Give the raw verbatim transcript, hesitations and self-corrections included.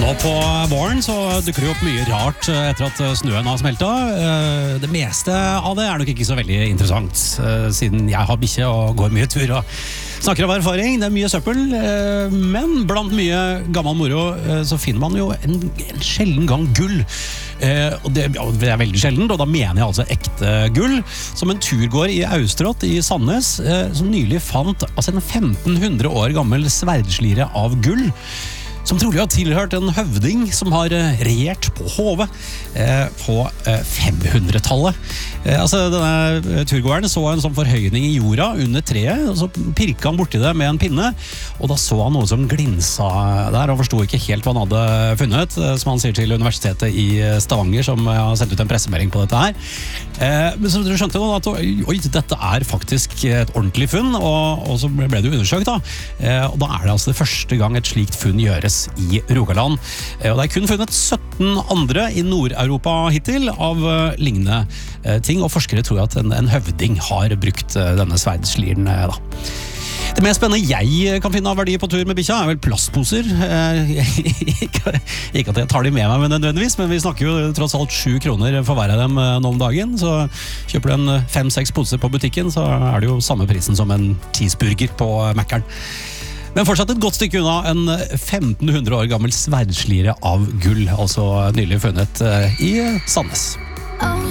Nå på våren så dukker det opp mye rart etter at snøen har smeltet. Det meste av det er nok ikke så veldig interessant, siden jeg har bikkje og går mye tur og snakker av erfaring. Det er mye søppel, men blant mye gammel moro så finner man jo en, en sjelden gang gull. Og det, det er veldig sjeldent, og da mener jeg altså ekte gull, som en turgåer i Austrått i Sandnes, som nylig fant altså en femten hundre år gammel sverdslire av gull, som trolig har tilhørt en høvding som har regjert på Hove eh, på eh, femhundretallet. Eh, altså, denne turgåeren så en sånn forhøyning i jorda under treet, og så pirket han borti det med en pinne, og da så han noe som glinsa der, og forstod ikke helt hva han hadde funnet, eh, som han sier til Universitetet i Stavanger, som har sendt ut en pressemelding på dette her. Eh, men så skjønte han at oi, dette er faktisk et ordentlig funn, og, og så ble det jo undersøkt da. Eh, og da er det altså det første gang et slikt funn gjøres i Rogaland. Og det er kun funnet sytten andre i Nord-Europa hittil av lignende ting, og forskere tror at en, en høvding har brukt denne sverdsliren da. Det mest spennende jeg kan finne av verdi på tur med bikkja er vel plastposer. Ikke at jeg tar de med meg nødvendigvis, men vi snakker jo tross alt sju kroner for hver av dem nå om dagen, så kjøper du en fem-seks poser på butikken, så er det jo samme prisen som en cheeseburger på Mackeren. Men fortsatt et godt stykke unna en femten hundre år gammel sverdslire av gull, altså nylig funnet i Sandnes.